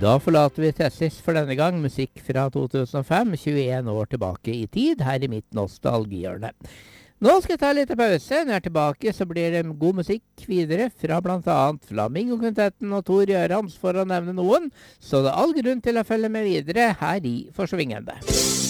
Da forlater vi Tessis for denne gang, musikk fra 2005, 21 år tilbake i tid, her i mitt nostalgihjørne. Nå skal jeg ta litt pause. Når jeg er tilbake, så blir det god musikk videre fra blant annet Flamingo-kvintetten og Tor Gjørans, for å nevne noen. Så det er all grunn til å følge med videre her i Forsvingende.